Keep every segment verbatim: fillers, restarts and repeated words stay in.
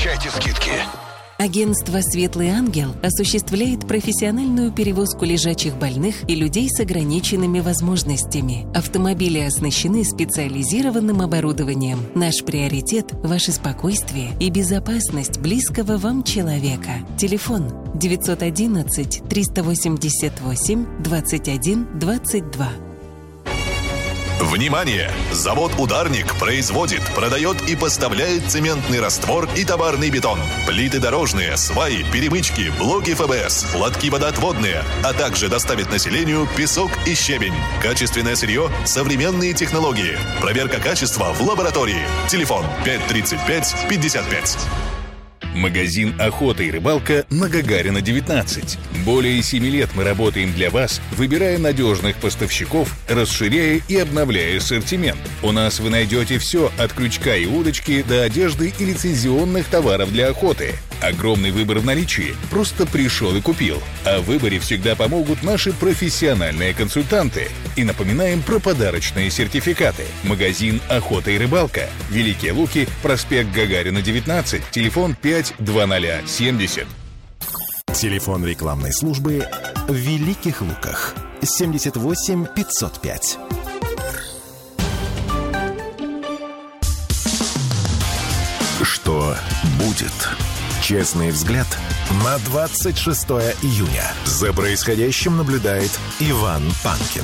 Получайте скидки. Агентство «Светлый ангел» осуществляет профессиональную перевозку лежачих больных и людей с ограниченными возможностями. Автомобили оснащены специализированным оборудованием. Наш приоритет – ваше спокойствие и безопасность близкого вам человека. Телефон девятьсот одиннадцать триста восемьдесят восемь двадцать один двадцать два. Внимание! Завод «Ударник» производит, продает и поставляет цементный раствор и товарный бетон, плиты дорожные, сваи, перемычки, блоки эф бэ эс, лотки водоотводные, а также доставит населению песок и щебень. Качественное сырье, современные технологии. Проверка качества в лаборатории. Телефон пять тридцать пять пятьдесят пять. Магазин «Охота и рыбалка» на Гагарина, девятнадцать. Более семи лет мы работаем для вас, выбирая надежных поставщиков, расширяя и обновляя ассортимент. У нас вы найдете все от крючка и удочки до одежды и лицензионных товаров для охоты. Огромный выбор в наличии. Просто пришел и купил. А в выборе всегда помогут наши профессиональные консультанты. И напоминаем про подарочные сертификаты. Магазин «Охота и рыбалка». Великие Луки, проспект Гагарина, девятнадцать, телефон пять двадцать семьдесят. Телефон рекламной службы в Великих Луках семьдесят восемь пятьсот пять. Что будет? Честный взгляд на двадцать шестое июня. За происходящим наблюдает Иван Панкин.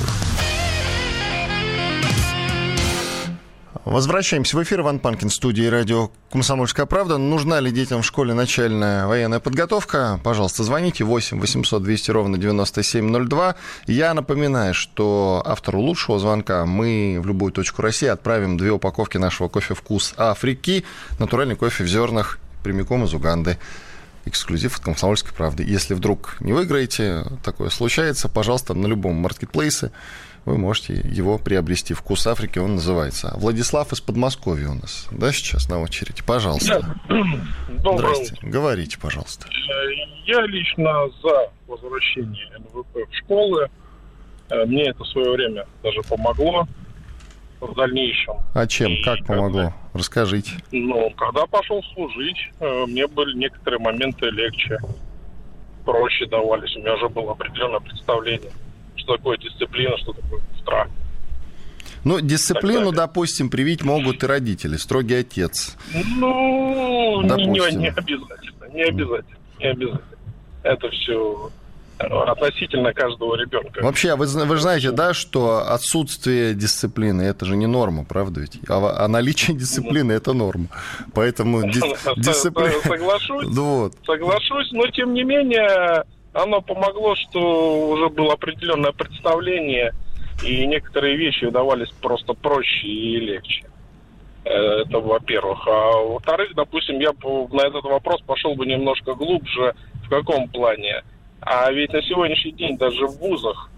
Возвращаемся в эфир. Иван Панкин, студии радио «Комсомольская правда». Нужна ли детям в школе начальная военная подготовка? Пожалуйста, звоните восемь восемьсот двести ровно девяносто семь ноль два. Я напоминаю, что автору лучшего звонка мы в любую точку России отправим две упаковки нашего кофе «Вкус Африки». Натуральный кофе в зернах прямиком из Уганды. Эксклюзив от «Комсомольской правды». Если вдруг не выиграете, такое случается, пожалуйста, на любом маркетплейсе вы можете его приобрести. «Вкус Африки» он называется. Владислав из Подмосковья у нас, да, сейчас на очереди. Пожалуйста. Здрасте. Утро. Говорите, пожалуйста. Я лично за возвращение эн вэ пэ в школы. Мне это в свое время даже помогло в дальнейшем. А чем? И как помогло? когда, Расскажите. Ну, когда пошел служить, мне были некоторые моменты легче, проще давались. У меня уже было определенное представление, что такое дисциплина, что такое страх. Ну, дисциплину, допустим, привить могут и родители, строгий отец. Ну, не, не обязательно, не обязательно, не обязательно. Это все относительно каждого ребенка. Вообще, вы, вы знаете, да, что отсутствие дисциплины – это же не норма, правда ведь? А, а наличие дисциплины – это норма. Поэтому дисциплина... Соглашусь, соглашусь, но тем не менее... Оно помогло, что уже было определенное представление, и некоторые вещи удавались просто проще и легче. Это во-первых. А во-вторых, допустим, я на этот вопрос пошел бы немножко глубже. В каком плане? А ведь на сегодняшний день даже в вузах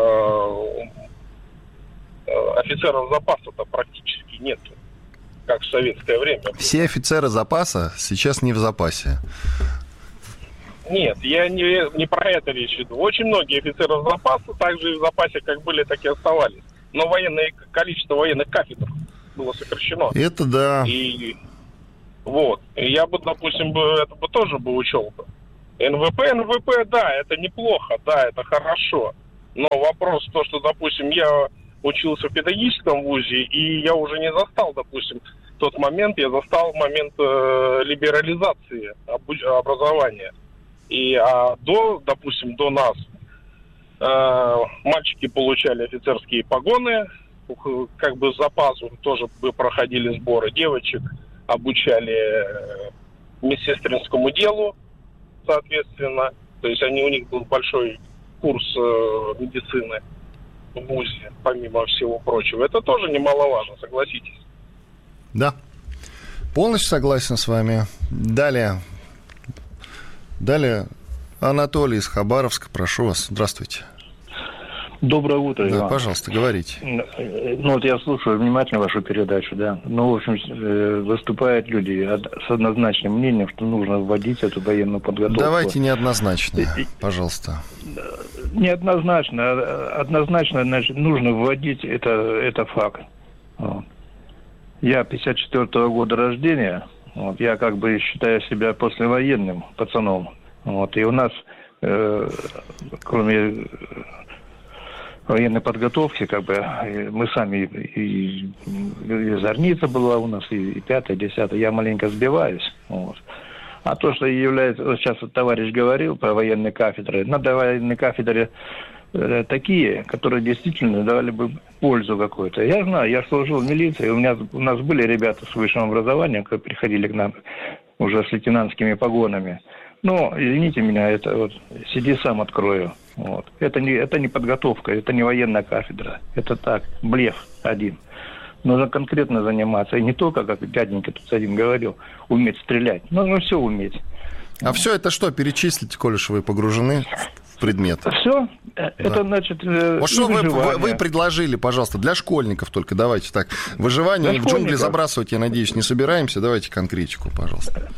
офицеров запаса-то практически нет, как в советское время. Все офицеры запаса сейчас не в запасе. Нет, я не, не про это речь веду. Очень многие офицеры запаса также и в запасе как были, так и оставались. Но военное количество военных кафедр было сокращено. Это да. И вот. И я бы, допустим, бы, это бы тоже бы учел бы. эн вэ пэ, эн вэ пэ, да, это неплохо, да, это хорошо. Но вопрос в том, что, допустим, я учился в педагогическом вузе, и я уже не застал, допустим, тот момент, я застал момент э, либерализации образования. И а до, допустим, до нас э, мальчики получали офицерские погоны, как бы с запасу тоже бы проходили сборы. Девочек обучали э, медсестринскому делу, соответственно. То есть они, у них был большой курс э, медицины в вузе, помимо всего прочего. Это тоже немаловажно, согласитесь. Да, полностью согласен с вами. Далее... Далее Анатолий из Хабаровска, прошу вас. Здравствуйте. Доброе утро, да, Иван. Пожалуйста, говорите. Ну, вот я слушаю внимательно вашу передачу, да. Ну, в общем, выступают люди с однозначным мнением, что нужно вводить эту военную подготовку. Давайте неоднозначно, пожалуйста. Неоднозначно. Однозначно, значит, нужно вводить, это, это факт. Я пятьдесят четвёртого года рождения. Вот, я как бы считаю себя послевоенным пацаном. Вот, и у нас, э, кроме военной подготовки, как бы, мы сами, и, и зорница была у нас, и, и пятая, десятая, я маленько сбиваюсь. Вот. А то, что является, вот сейчас вот товарищ говорил про военные кафедры, надо военные кафедры э, такие, которые действительно давали бы пользу какую-то. Я знаю, я служил в милиции, у меня у нас были ребята с высшим образованием, которые приходили к нам уже с лейтенантскими погонами. Но, извините меня, это вот сиди сам открою. Вот. Это не, это не подготовка, это не военная кафедра. Это так, блеф один. Нужно конкретно заниматься. И не только, как дяденька тут один говорил, уметь стрелять. Нужно все уметь. А все это что, перечислите, коли же вы погружены в предмет? Все? Да. Это значит э, вот что вы, вы, вы предложили, пожалуйста, для школьников только, давайте так. Выживание для в джунгли забрасывать, я надеюсь, не собираемся. Давайте конкретику, пожалуйста.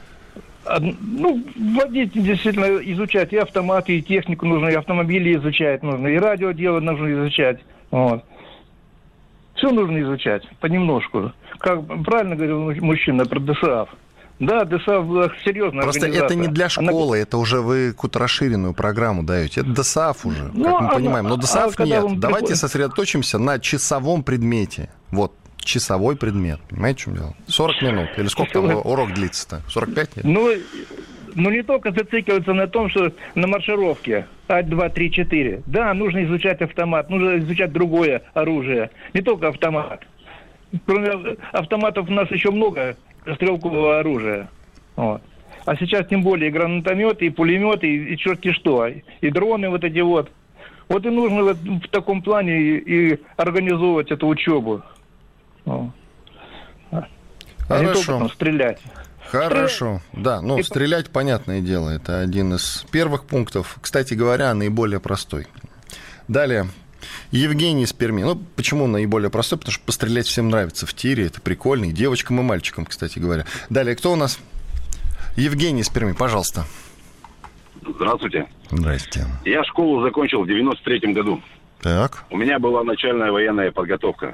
Ну, водить действительно изучать и автоматы, и технику нужно, и автомобили изучать нужно, и радио дело нужно изучать. Вот. Все нужно изучать понемножку. Как правильно говорил мужчина про ДСАФ. Да, ДСАФ была серьезная Просто организация. это не для школы, Она... это уже вы какую-то расширенную программу даете. Это ДСАФ уже, как ну, мы а, понимаем. Но ДСАФ а нет. Он Давайте приходит... сосредоточимся на часовом предмете. Вот. Часовой предмет. Понимаете, в чем дело? сорок минут. Или сколько там урок длится-то? сорок пять нет? Ну, ну, не только зацикливаться на том, что на маршировке один, два, три, четыре. Да, нужно изучать автомат, нужно изучать другое оружие. Не только автомат. Кроме автоматов у нас еще много стрелкового оружия. Вот. А сейчас тем более и гранатометы, и пулеметы, и, и черти что. И дроны вот эти вот. Вот и нужно вот в таком плане и, и организовывать эту учебу. А Хорошо. не только там стрелять. Хорошо, да, ну, стрелять, понятное дело, это один из первых пунктов, кстати говоря, наиболее простой. Далее, Евгений из Перми. Ну, почему наиболее простой? Потому что пострелять всем нравится в тире, это прикольно, и девочкам, и мальчикам, кстати говоря. Далее, кто у нас? Евгений из Перми, пожалуйста. Здравствуйте. Здрасте. Я школу закончил в девяносто третьем году. Так. У меня была начальная военная подготовка.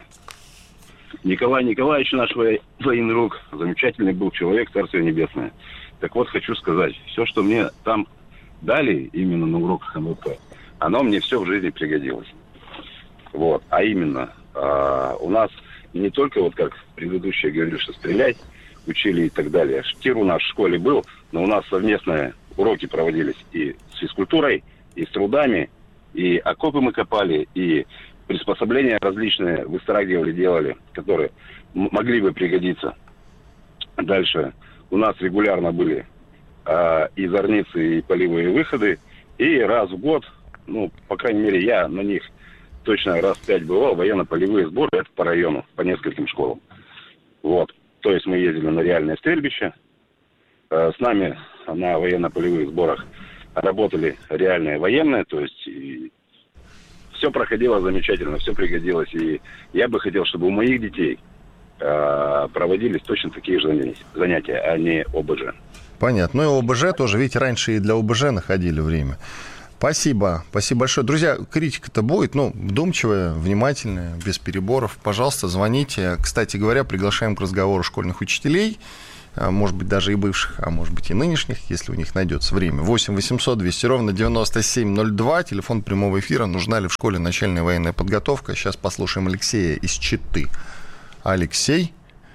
Николай Николаевич, наш военный рук, замечательный был человек, Царствие Небесное. Так вот, хочу сказать, все, что мне там дали, именно на уроках эм вэ пэ, оно мне все в жизни пригодилось. Вот, а именно, э, у нас не только, вот как предыдущие говорили, что стрелять учили и так далее. Тир у нас в школе был, но у нас совместные уроки проводились и с физкультурой, и с трудами, и окопы мы копали, и приспособления различные выстрагивали, делали, которые м- могли бы пригодиться. Дальше у нас регулярно были э, и зорницы, и полевые выходы. И раз в год, ну, по крайней мере, я на них точно раз в пять бывал, военно-полевые сборы, это по району, по нескольким школам. Вот. То есть мы ездили на реальное стрельбище. Э, с нами на военно-полевых сборах работали реальные военные, то есть... И все проходило замечательно, все пригодилось. И я бы хотел, чтобы у моих детей э, проводились точно такие же занятия, а не о бэ жэ. Понятно. Ну и о бэ жэ тоже, видите, раньше и для о бэ жэ находили время. Спасибо. Спасибо большое. Друзья, критика-то будет, ну, вдумчивая, внимательная, без переборов. Пожалуйста, звоните. Кстати говоря, приглашаем к разговору школьных учителей. Может быть, даже и бывших, а может быть, и нынешних, если у них найдется время. восемь восемьсот двести ровно девяносто семь ноль два, телефон прямого эфира. Нужна ли в школе начальная военная подготовка? Сейчас послушаем Алексея из Читы. Алексей?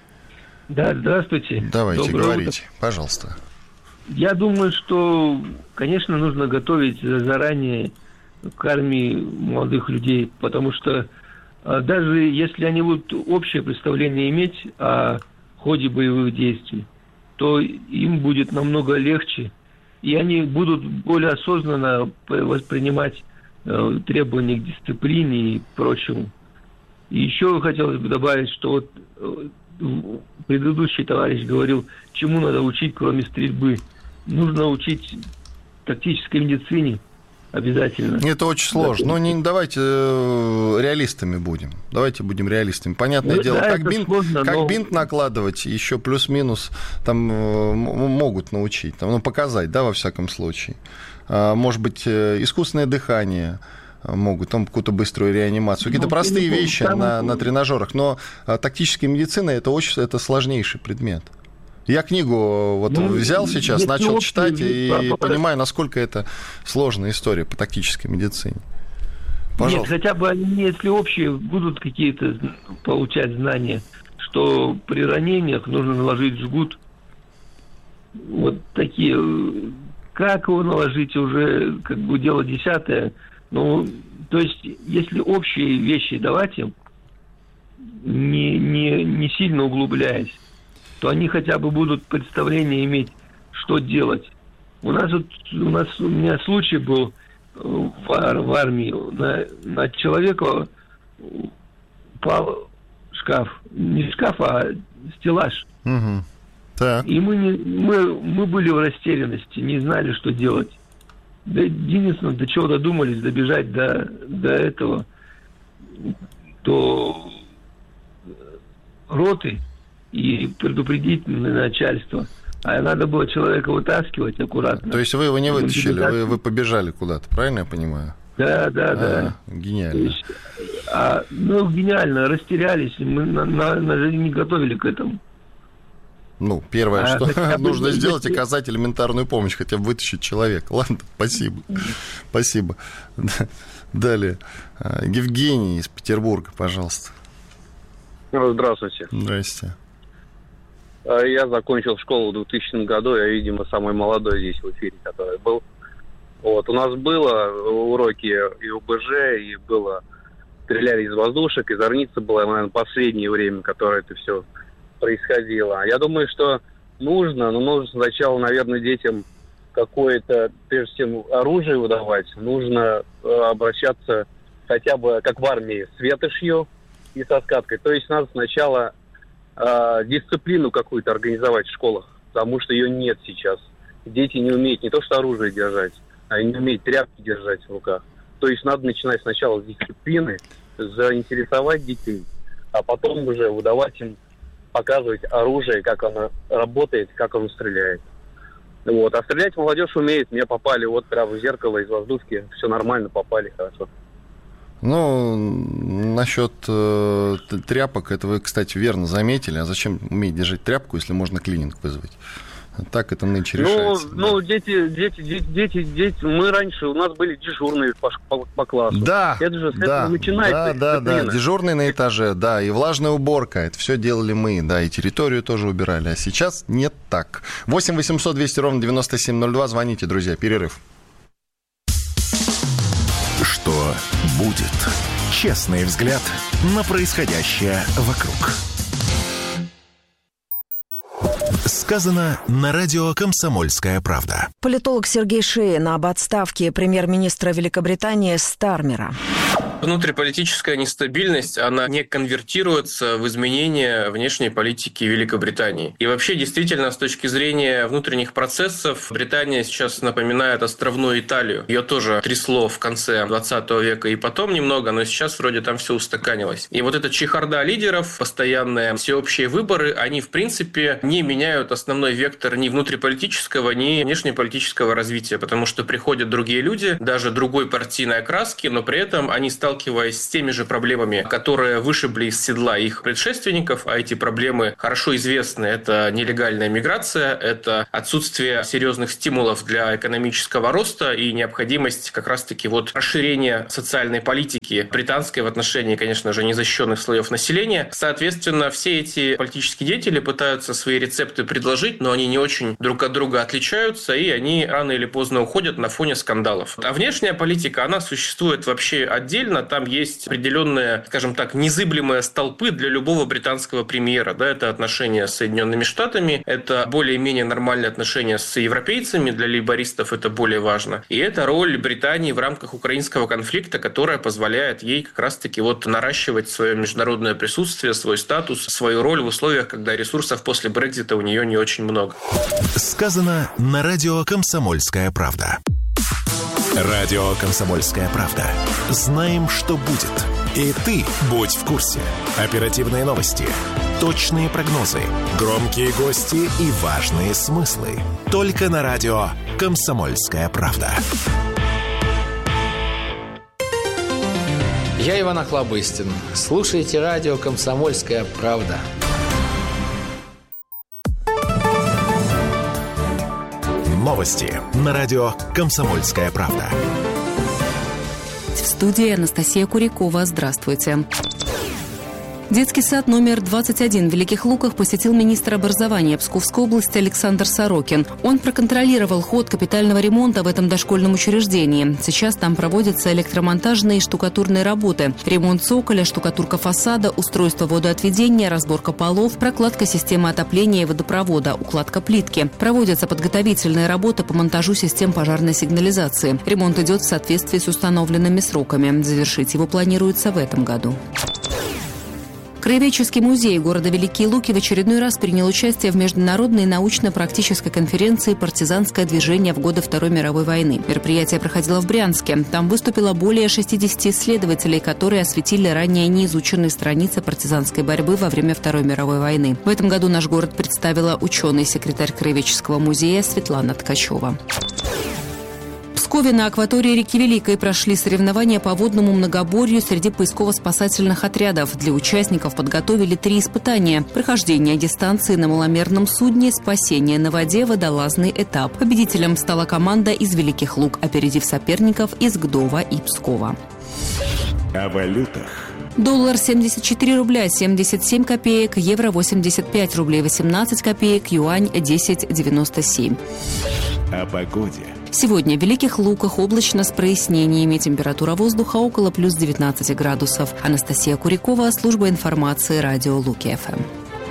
Да, здравствуйте. Давайте, Доброе говорите, утро. пожалуйста. Я думаю, что, конечно, нужно готовить заранее к армии молодых людей, потому что даже если они будут общее представление иметь о ходе боевых действий, то им будет намного легче, и они будут более осознанно воспринимать э, требования к дисциплине и прочему. И еще хотелось бы добавить, что вот э, предыдущий товарищ говорил, чему надо учить, кроме стрельбы. Нужно учить тактической медицине. Обязательно. Это очень сложно. Да. Но не, давайте э, реалистами будем. Давайте будем реалистами. Понятное ну, дело, да, как, бинт, сложно, как но... бинт накладывать, еще плюс-минус там э, могут научить, там, ну, показать, да, во всяком случае. А, может быть, э, искусственное дыхание могут, там какую-то быструю реанимацию. Какие-то ну, простые ну, вещи там... на, на тренажерах. Но а, тактическая медицина это, очень, это сложнейший предмет. Я книгу вот ну, взял сейчас, начал читать и понимаю, насколько это сложная история по тактической медицине. Пожалуйста. Нет, хотя бы они, если общие, будут какие-то получать знания, что при ранениях нужно наложить жгут. Вот такие. Как его наложить, уже как бы дело десятое. Ну, то есть, если общие вещи давать им, не, не, не сильно углубляясь, то они хотя бы будут представление иметь, что делать. У нас вот, у нас у меня случай был в, в армии. На, на человека упал шкаф. Не шкаф, а стеллаж. Угу. Так. И мы, не, мы, мы были в растерянности, не знали, что делать. Да, единственное, до чего додумались, добежать до, до этого, до роты и предупредить начальство. А надо было человека вытаскивать аккуратно. То есть вы его не вытащили, вы, вы побежали куда-то, правильно я понимаю? Да, да, а, да. Гениально. Есть, а, ну, гениально, растерялись, мы на, на, на, не готовили к этому. Ну, первое, а, что нужно бы, сделать, если... оказать элементарную помощь, хотя бы вытащить человека. Ладно, спасибо. Спасибо. Далее. Евгений из Петербурга, пожалуйста. Здравствуйте. Здрасте. Я закончил школу в двухтысячном году, я, видимо, самый молодой здесь в эфире, который был. Вот, у нас было уроки и ОБЖ, и было стреляли из воздушек, и зорница была, наверное, последнее время, которое это все происходило. Я думаю, что нужно, но нужно сначала, наверное, детям какое-то, прежде чем оружие выдавать, нужно обращаться хотя бы, как в армии, с ветошью и со скаткой. То есть надо сначала э, дисциплину какую-то организовать в школах, потому что ее нет сейчас. Дети не умеют не то что оружие держать, а они не умеют тряпки держать в руках. То есть надо начинать сначала с дисциплины, заинтересовать детей, а потом уже выдавать им, показывать оружие, как оно работает, как оно стреляет. Вот. А стрелять молодежь умеет. Мне попали вот прямо в зеркало из воздушки. Все нормально, попали хорошо. Ну, насчет э, тряпок, это вы, кстати, верно заметили. А зачем уметь держать тряпку, если можно клининг вызвать? Так это нынче решается. Ну, да. ну дети, дети, дети, дети, дети, мы раньше, у нас были дежурные по, по, по классу. Да, это же с да, этого начинается. Да, да, да, дежурные на этаже, да, и влажная уборка, это все делали мы, да, и территорию тоже убирали, а сейчас нет так. восемь восемьсот двести ровно девяносто семь ноль два, звоните, друзья, перерыв. Что будет? Честный взгляд на происходящее вокруг. Сказано на радио «Комсомольская правда». Политолог Сергей Шеин об отставке премьер-министра Великобритании Стармера. Внутриполитическая нестабильность, она не конвертируется в изменения внешней политики Великобритании. И вообще, действительно, с точки зрения внутренних процессов, Британия сейчас напоминает островную Италию. Ее тоже трясло в конце двадцатого века и потом немного, но сейчас вроде там все устаканилось. И вот эта чехарда лидеров, постоянные всеобщие выборы, они, в принципе, не меняют основной вектор ни внутриполитического, ни внешнеполитического развития, потому что приходят другие люди, даже другой партийной окраски, но при этом они стали сталкиваясь с теми же проблемами, которые вышибли из седла их предшественников, а эти проблемы хорошо известны. Это нелегальная миграция, это отсутствие серьезных стимулов для экономического роста и необходимость как раз-таки вот расширения социальной политики британской в отношении, конечно же, незащищенных слоев населения. Соответственно, все эти политические деятели пытаются свои рецепты предложить, но они не очень друг от друга отличаются, и они рано или поздно уходят на фоне скандалов. А внешняя политика, она существует вообще отдельно. Там есть определенные, скажем так, незыблемые столпы для любого британского премьера. Да, это отношения с Соединенными Штатами, это более-менее нормальные отношения с европейцами, для лейбористов это более важно. И это роль Британии в рамках украинского конфликта, которая позволяет ей как раз-таки вот наращивать свое международное присутствие, свой статус, свою роль в условиях, когда ресурсов после Брексита у нее не очень много. Сказано на радио «Комсомольская правда». Радио «Комсомольская правда». Знаем, что будет. И ты будь в курсе. Оперативные новости, точные прогнозы, громкие гости и важные смыслы. Только на радио «Комсомольская правда». Я Иван Охлобыстин. Слушайте радио «Комсомольская правда». Новости на радио «Комсомольская правда». В студии Анастасия Курякова. Здравствуйте. Детский сад номер двадцать один в Великих Луках посетил министр образования Псковской области Александр Сорокин. Он проконтролировал ход капитального ремонта в этом дошкольном учреждении. Сейчас там проводятся электромонтажные и штукатурные работы. Ремонт цоколя, штукатурка фасада, устройство водоотведения, разборка полов, прокладка системы отопления и водопровода, укладка плитки. Проводятся подготовительные работы по монтажу систем пожарной сигнализации. Ремонт идет в соответствии с установленными сроками. Завершить его планируется в этом году. Краеведческий музей города Великие Луки в очередной раз принял участие в международной научно-практической конференции «Партизанское движение в годы Второй мировой войны». Мероприятие проходило в Брянске. Там выступило более шестидесяти исследователей, которые осветили ранее неизученные страницы партизанской борьбы во время Второй мировой войны. В этом году наш город представила ученый-секретарь Краеведческого музея Светлана Ткачева. В Пскове на акватории реки Великой прошли соревнования по водному многоборью среди поисково-спасательных отрядов. Для участников подготовили три испытания: прохождение дистанции на маломерном судне, спасение на воде, водолазный этап. Победителем стала команда из Великих Лук, опередив соперников из Гдова и Пскова. О валютах. Доллар семьдесят четыре рубля семьдесят семь копеек, евро восемьдесят пять рублей восемнадцать копеек, юань десять девяносто семь. О погоде. Сегодня в Великих Луках облачно с прояснениями. Температура воздуха около плюс девятнадцати градусов. Анастасия Курякова, служба информации радио Луки-ФМ.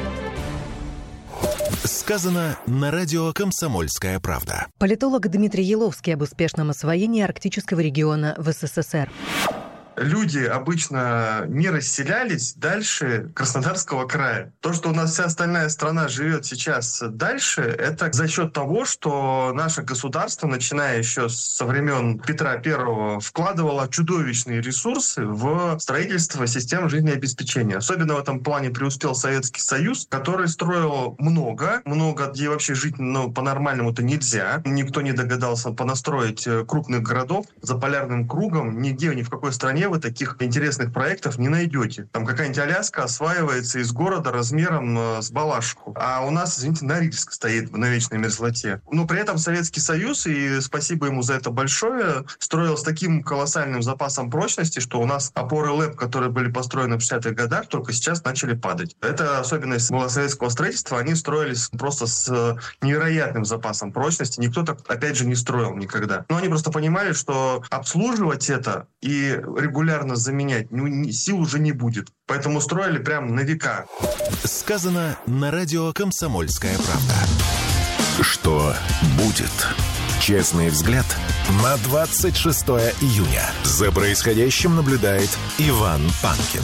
Сказано на радио «Комсомольская правда». Политолог Дмитрий Еловский об успешном освоении арктического региона в СССР. Люди обычно не расселялись дальше Краснодарского края. То, что у нас вся остальная страна живет сейчас дальше, это за счет того, что наше государство, начиная еще со времен Петра Первого, вкладывало чудовищные ресурсы в строительство систем жизнеобеспечения. Особенно в этом плане преуспел Советский Союз, который строил много, много, где вообще жить ну, по-нормальному-то нельзя. Никто не догадался понастроить крупных городов за полярным кругом. Нигде, ни в какой стране вы таких интересных проектов не найдете. Там какая-нибудь Аляска осваивается из города размером э, с Балашиху. А у нас, извините, Норильск стоит на вечной мерзлоте. Но при этом Советский Союз, и спасибо ему за это большое, строил с таким колоссальным запасом прочности, что у нас опоры ЛЭП, которые были построены в шестидесятых годах, только сейчас начали падать. Это особенность было советского строительства. Они строились просто с невероятным запасом прочности. Никто так, опять же, не строил никогда. Но они просто понимали, что обслуживать это и регулярно заменять ну, сил уже не будет. Поэтому строили прям на века. Сказано на радио «Комсомольская правда». Что будет? Честный взгляд на двадцать шестое июня. За происходящим наблюдает Иван Панкин.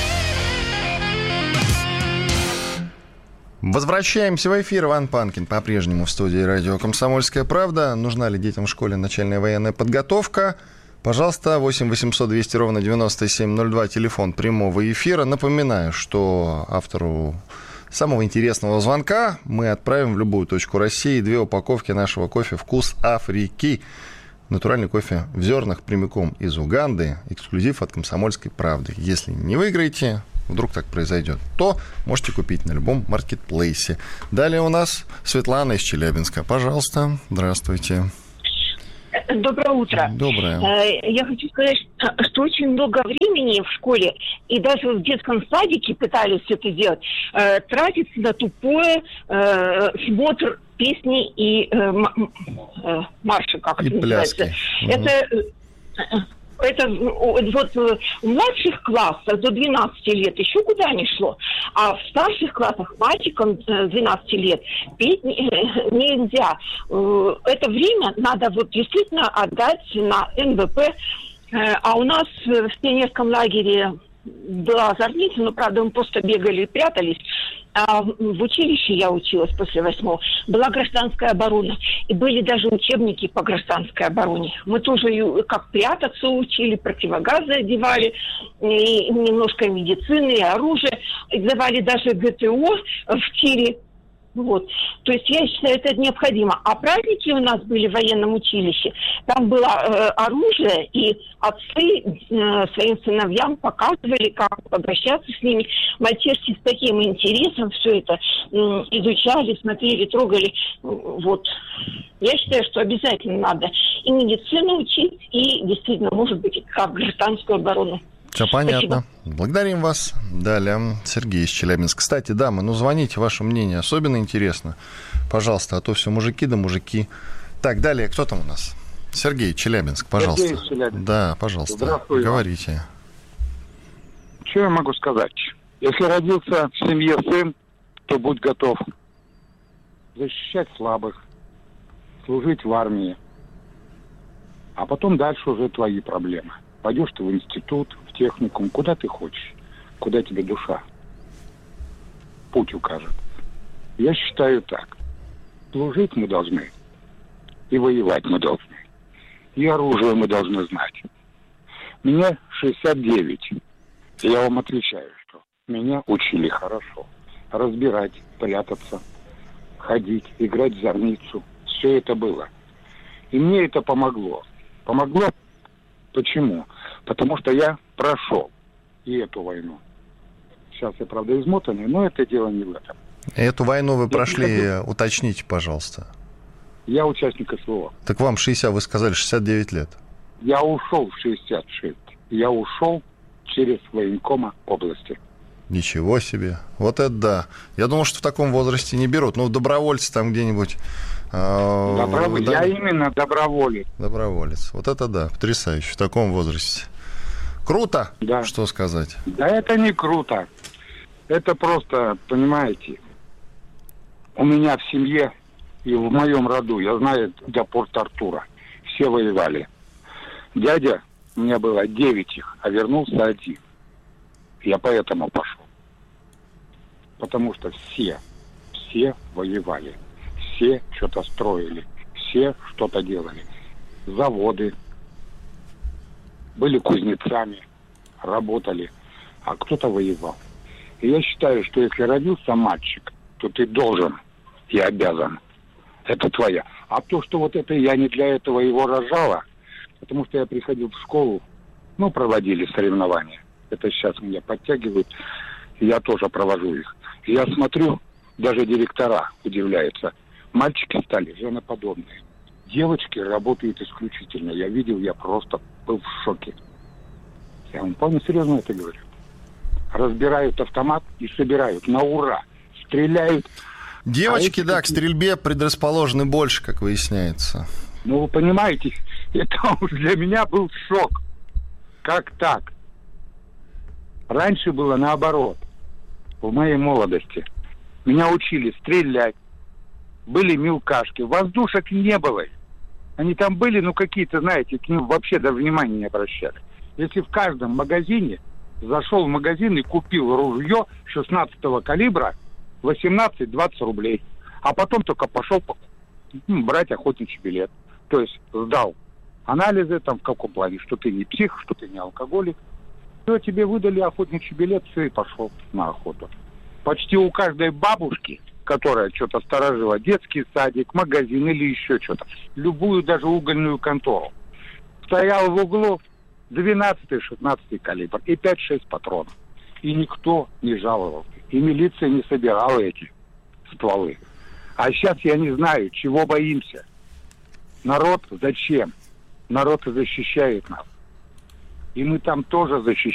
Возвращаемся в эфир. Иван Панкин по-прежнему в студии радио «Комсомольская правда». Нужна ли детям в школе начальная военная подготовка? Пожалуйста, восемь восемьсот двести ровно девяносто семь ноль два, телефон прямого эфира. Напоминаю, что автору самого интересного звонка мы отправим в любую точку России две упаковки нашего кофе «Вкус Африки». Натуральный кофе в зернах прямиком из Уганды. Эксклюзив от «Комсомольской правды». Если не выиграете, вдруг так произойдет, то можете купить на любом маркетплейсе. Далее у нас Светлана из Челябинска. Пожалуйста, здравствуйте. Доброе утро. Доброе. Я хочу сказать, что очень много времени в школе и даже в детском садике пытались это делать, тратится на тупое смотр песни и марши, как это называется. Это... Это вот в младших классах до двенадцати лет еще куда ни шло, а в старших классах мальчикам двенадцати лет петь нельзя. Это время надо вот действительно отдать на эн вэ пэ. А у нас в пионерском лагере была зорница, но, правда, мы просто бегали и прятались. А в училище я училась после восьмого. Была гражданская оборона. И были даже учебники по гражданской обороне. Мы тоже как прятаться учили, противогазы одевали, и немножко медицины, и оружие. И давали даже гэ тэ о в тире. Вот. То есть я считаю, это необходимо. А праздники у нас были в военном училище. Там было э, оружие, и отцы э, своим сыновьям показывали, как обращаться с ними. Мальчишки с таким интересом все это э, изучали, смотрели, трогали. Вот. Я считаю, что обязательно надо и медицину учить, и действительно, может быть, как гражданскую оборону. Все понятно. Спасибо. Благодарим вас. Далее Сергей из Челябинска. Кстати, дамы, ну звоните, ваше мнение особенно интересно. Пожалуйста, а то все мужики да мужики. Так, далее, кто там у нас? Сергей, Челябинск, пожалуйста. Сергей из Челябинска. Да, пожалуйста. Здравствуйте. Говорите. Что я могу сказать? Если родился в семье сын, то будь готов защищать слабых, служить в армии, а потом дальше уже твои проблемы. Пойдешь ты в институт, в техникум, куда ты хочешь, куда тебе душа путь укажет. Я считаю так. Служить мы должны, и воевать мы должны, и оружие мы должны знать. Мне шестьдесят девять. Я вам отвечаю, что меня учили хорошо. Разбирать, прятаться, ходить, играть в зорницу. Все это было. И мне это помогло. Помогло почему? Потому что я прошел и эту войну. Сейчас я, правда, измотанный, но это дело не в этом. Эту войну вы я прошли, уточните, пожалуйста. Я участник СВО. Так вам шестьдесят, вы сказали, шестьдесят девять лет. Я ушел в шестьдесят шесть. Я ушел через военкома области. Ничего себе. Вот это да. Я думал, что в таком возрасте не берут. Ну, добровольцы там где-нибудь... Э, Доброволец. да... Я именно доброволец. Доброволец. Вот это да. Потрясающе. В таком возрасте. Круто. Да. Что сказать? Да это не круто. Это просто, понимаете, у меня в семье и в моем роду, я знаю, до Порт-Артура, все воевали. Дядя, у меня было девять их, а вернулся один. Я поэтому пошел. Потому что все, все воевали. Все что-то строили. Все что-то делали. Заводы. Были кузнецами. Работали. А кто-то воевал. И я считаю, что если родился мальчик, то ты должен и обязан. Это твоя. А то, что вот это я не для этого его рожала, потому что я приходил в школу, ну, проводили соревнования. Это сейчас меня подтягивают, и я тоже провожу их. И я смотрю, даже директора удивляются. Мальчики стали женоподобные. Девочки работают исключительно. Я видел, я просто был в шоке. Я вам вполне серьезно это говорю. Разбирают автомат и собирают на ура. Стреляют. Девочки, а да, эти... к стрельбе предрасположены больше, как выясняется. Ну, вы понимаете, это уж для меня был шок. Как так? Раньше было наоборот. В моей молодости. Меня учили стрелять. Были мелкашки. Воздушек не было. Они там были, ну, какие-то, знаете, к ним вообще даже внимания не обращали. Если в каждом магазине зашел в магазин и купил ружье шестнадцатого калибра, восемнадцать-двадцать рублей. А потом только пошел ну, брать охотничий билет. То есть сдал анализы там в каком плане, что ты не псих, что ты не алкоголик. Все, тебе выдали охотничий билет, все, и пошел на охоту. Почти у каждой бабушки, которая что-то сторожила, детский садик, магазин или еще что-то, любую даже угольную контору, стоял в углу двенадцатый-шестнадцатый калибр и пять-шесть патронов. И никто не жаловался. И милиция не собирала эти стволы. А сейчас я не знаю, чего боимся. Народ зачем? Народ защищает нас. И мы там тоже защищаем.